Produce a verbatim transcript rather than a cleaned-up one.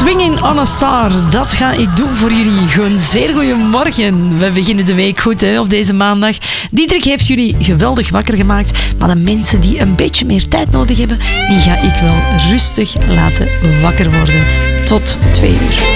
Swinging on a Star, dat ga ik doen voor jullie. Gewoon zeer goeiemorgen. We beginnen de week goed hè, op deze maandag. Diederik heeft jullie geweldig wakker gemaakt, maar de mensen die een beetje meer tijd nodig hebben, die ga ik wel rustig laten wakker worden. Tot twee uur.